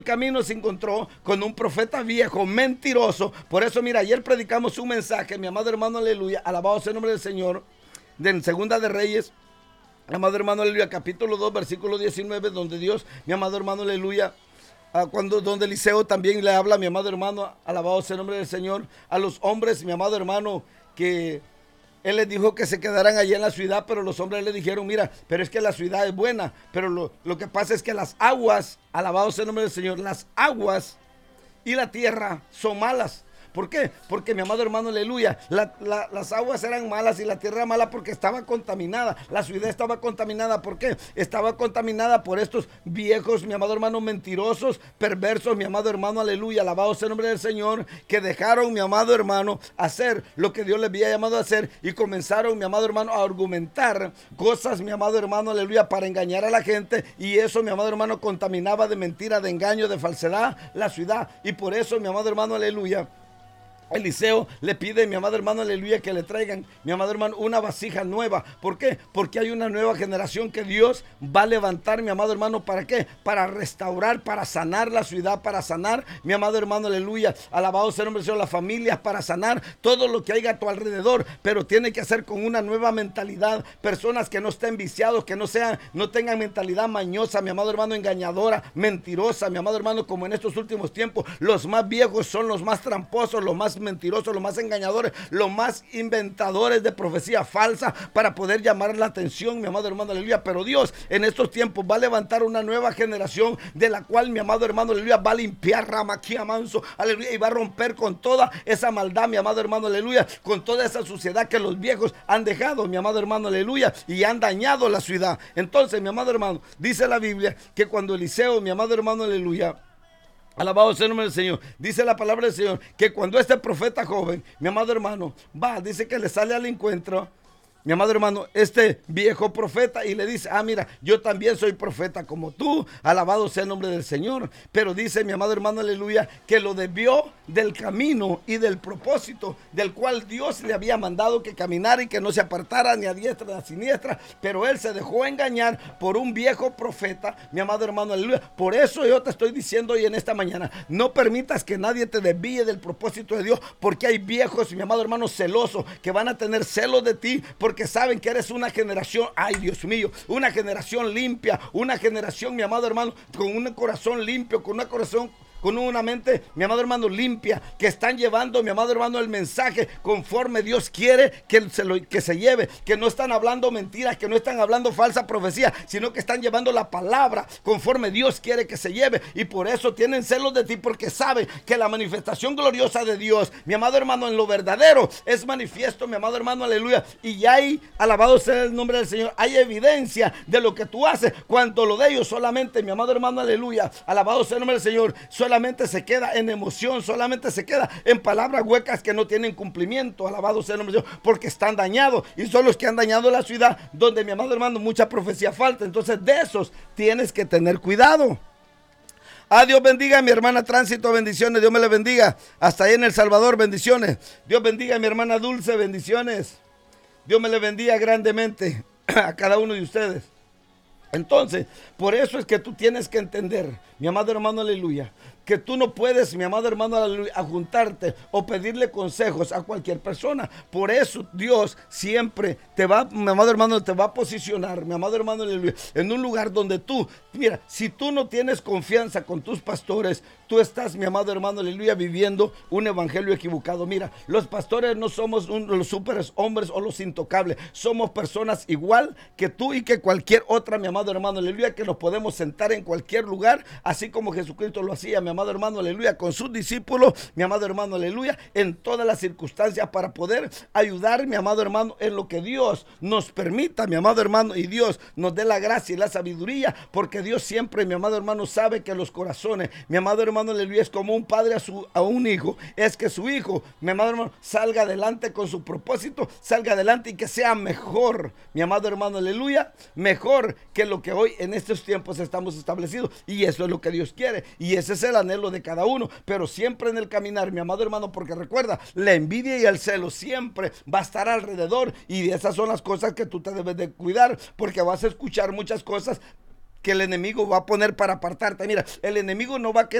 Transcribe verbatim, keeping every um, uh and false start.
camino se encontró con un profeta viejo, mentiroso. Por eso, mira, ayer predicamos un mensaje, mi amado hermano, aleluya, alabado sea el nombre del Señor, de Segunda de Reyes, mi amado hermano, aleluya, capítulo dos, versículo diecinueve, donde Dios, mi amado hermano, aleluya, ah, cuando donde Eliseo también le habla, mi amado hermano, alabado sea el nombre del Señor, a los hombres, mi amado hermano, que él les dijo que se quedaran allí en la ciudad, pero los hombres le dijeron, mira, pero es que la ciudad es buena, pero lo, lo que pasa es que las aguas, alabado sea el nombre del Señor, las aguas y la tierra son malas. ¿Por qué? Porque, mi amado hermano, aleluya, la, la, las aguas eran malas y la tierra era mala porque estaba contaminada. La ciudad estaba contaminada. ¿Por qué? Estaba contaminada por estos viejos, mi amado hermano, mentirosos, perversos, mi amado hermano, aleluya, alabado sea el nombre del Señor, que dejaron, mi amado hermano, hacer lo que Dios les había llamado a hacer y comenzaron, mi amado hermano, a argumentar cosas, mi amado hermano, aleluya, para engañar a la gente, y eso, mi amado hermano, contaminaba de mentira, de engaño, de falsedad la ciudad. Y por eso, mi amado hermano, aleluya, Eliseo le pide, mi amado hermano, aleluya, que le traigan, mi amado hermano, una vasija nueva. ¿Por qué? Porque hay una nueva generación que Dios va a levantar, mi amado hermano, ¿para qué? Para restaurar, para sanar la ciudad, para sanar, mi amado hermano, aleluya, alabado sea el nombre del Señor, las familias, para sanar todo lo que haya a tu alrededor, pero tiene que hacer con una nueva mentalidad, personas que no estén viciados, que no sean, no tengan mentalidad mañosa, mi amado hermano, engañadora, mentirosa, mi amado hermano, como en estos últimos tiempos, los más viejos son los más tramposos, los más mentirosos, los más engañadores, los más inventadores de profecía falsa para poder llamar la atención, mi amado hermano, aleluya. Pero Dios en estos tiempos va a levantar una nueva generación de la cual, mi amado hermano, aleluya, va a limpiar Ramaquía Manso, aleluya, y va a romper con toda esa maldad, mi amado hermano, aleluya, con toda esa suciedad que los viejos han dejado, mi amado hermano, aleluya, y han dañado la ciudad. Entonces, mi amado hermano, dice la Biblia que cuando Eliseo, mi amado hermano, aleluya, alabado sea el nombre del Señor, dice la palabra del Señor, que cuando este profeta joven, mi amado hermano, va, dice que le sale al encuentro, mi amado hermano, este viejo profeta, y le dice, ah, mira, yo también soy profeta como tú, alabado sea el nombre del Señor. Pero dice, mi amado hermano, aleluya, que lo desvió del camino y del propósito del cual Dios le había mandado que caminara y que no se apartara ni a diestra ni a siniestra, pero él se dejó engañar por un viejo profeta, mi amado hermano, aleluya. Por eso yo te estoy diciendo hoy en esta mañana, no permitas que nadie te desvíe del propósito de Dios, porque hay viejos, mi amado hermano, celosos, que van a tener celos de ti, porque saben que eres una generación, ay Dios mío, una generación limpia, una generación, mi amado hermano, con un corazón limpio, con un corazón, con una mente, mi amado hermano, limpia, que están llevando, mi amado hermano, el mensaje conforme Dios quiere que se, lo, que se lleve, que no están hablando mentiras, que no están hablando falsa profecía, sino que están llevando la palabra conforme Dios quiere que se lleve, y por eso tienen celos de ti, porque saben que la manifestación gloriosa de Dios, mi amado hermano, en lo verdadero es manifiesto, mi amado hermano, aleluya, y ya hay, alabado sea el nombre del Señor, hay evidencia de lo que tú haces, cuando lo de ellos solamente, mi amado hermano, aleluya, alabado sea el nombre del Señor, solamente solamente se queda en emoción, solamente se queda en palabras huecas que no tienen cumplimiento, alabado sea el nombre de Dios, porque están dañados, y son los que han dañado la ciudad, donde, mi amado hermano, mucha profecía falta. Entonces de esos tienes que tener cuidado. Ah, Dios bendiga a mi hermana Tránsito, bendiciones, Dios me le bendiga, hasta ahí en El Salvador, bendiciones. Dios bendiga a mi hermana Dulce, bendiciones, Dios me le bendiga grandemente a cada uno de ustedes. Entonces, por eso es que tú tienes que entender, mi amado hermano, aleluya, que tú no puedes, mi amado hermano, aleluya, a juntarte o pedirle consejos a cualquier persona. Por eso Dios siempre te va, mi amado hermano, te va a posicionar, mi amado hermano, aleluya, en un lugar donde tú, mira, si tú no tienes confianza con tus pastores, tú estás, mi amado hermano, aleluya, viviendo un evangelio equivocado. Mira, los pastores no somos un, los super hombres o los intocables, somos personas igual que tú y que cualquier otra, mi amado hermano, aleluya, que nos podemos sentar en cualquier lugar, así como Jesucristo lo hacía, mi amado hermano, aleluya, con sus discípulos, mi amado hermano, aleluya, en todas las circunstancias para poder ayudar, mi amado hermano, en lo que Dios nos permita, mi amado hermano, y Dios nos dé la gracia y la sabiduría, porque Dios siempre, mi amado hermano, sabe que los corazones, mi amado hermano, aleluya, es como un padre a, su, a un hijo, es que su hijo, mi amado hermano, salga adelante con su propósito, salga adelante y que sea mejor, mi amado hermano, aleluya, mejor que lo que hoy en estos tiempos estamos establecidos, y eso es lo que Dios quiere, y ese es el anhelo de cada uno, pero siempre en el caminar, mi amado hermano, porque recuerda, la envidia y el celo siempre va a estar alrededor, y esas son las cosas que tú te debes de cuidar, porque vas a escuchar muchas cosas que el enemigo va a poner para apartarte. Mira, el enemigo no va a